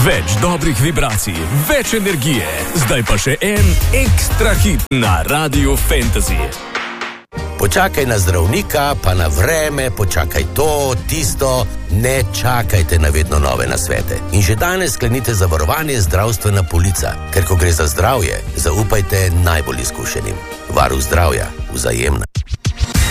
Več dobrih vibracij, več energije. Zdaj pa še en ekstra hit na Radiu Fantasy. Počakaj na zdravnika, pa na vreme, počakaj to, tisto, ne čakajte na vedno nove nasvete. In že danes sklenite zavarovanje Zdravstvena polica, ker ko gre za zdravje, zaupajte najbolj izkušenim. Varuh zdravja, Vzajemna.